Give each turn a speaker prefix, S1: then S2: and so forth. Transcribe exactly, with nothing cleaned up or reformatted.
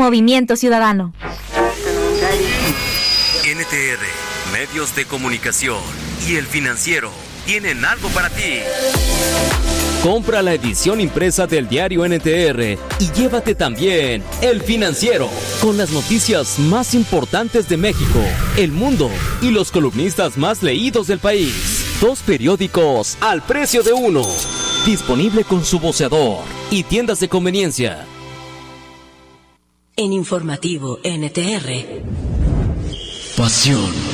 S1: Movimiento Ciudadano.
S2: N T R, Medios de Comunicación y El Financiero tienen algo para ti.
S3: Compra la edición impresa del diario N T R y llévate también El Financiero, con las noticias más importantes de México, el mundo y los columnistas más leídos del país. Dos periódicos al precio de uno. Disponible con su voceador y tiendas de conveniencia.
S4: En Informativo N T R.
S5: Pasión